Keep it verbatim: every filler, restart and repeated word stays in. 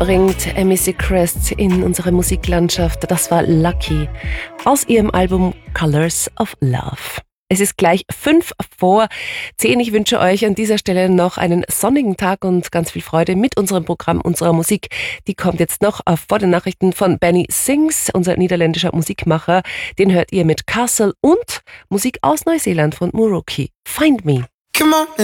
bringt Missy Crest in unsere Musiklandschaft. Das war Lucky aus ihrem Album Colors of Love. Es ist gleich fünf vor zehn. Ich wünsche euch an dieser Stelle noch einen sonnigen Tag und ganz viel Freude mit unserem Programm, unserer Musik. Die kommt jetzt noch vor den Nachrichten von Benny Sings, unser niederländischer Musikmacher. Den hört ihr mit Castle und Musik aus Neuseeland von Muroki. Find Me. Come on.